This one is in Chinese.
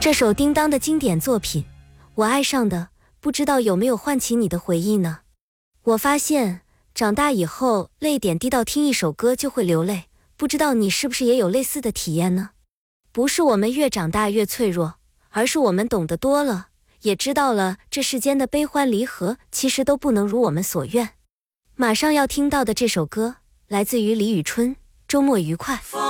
这首叮当的经典作品，我爱上的，不知道有没有唤起你的回忆呢？我发现长大以后，泪点低到听一首歌就会流泪，不知道你是不是也有类似的体验呢？不是我们越长大越脆弱，而是我们懂得多了，也知道了这世间的悲欢离合其实都不能如我们所愿。马上要听到的这首歌，来自于李宇春，周末愉快。